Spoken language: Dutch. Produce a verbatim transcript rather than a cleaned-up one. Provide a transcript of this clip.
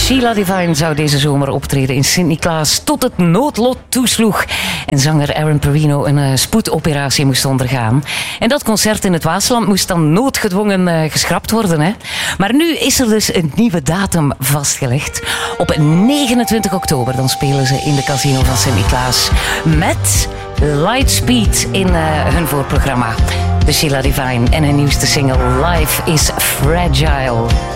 Sheila Divine zou deze zomer optreden in Sint-Niklaas tot het noodlot toesloeg en zanger Aaron Perino een uh, spoedoperatie moest ondergaan. En dat concert in het Waasland moest dan noodgedwongen uh, geschrapt worden. Hè? Maar nu is er dus een nieuwe datum vastgelegd. Op negenentwintig oktober dan spelen ze in de Casino van Sint-Niklaas met Lightspeed in uh, hun voorprogramma. De Sheila Divine en hun nieuwste single Life is Fragile.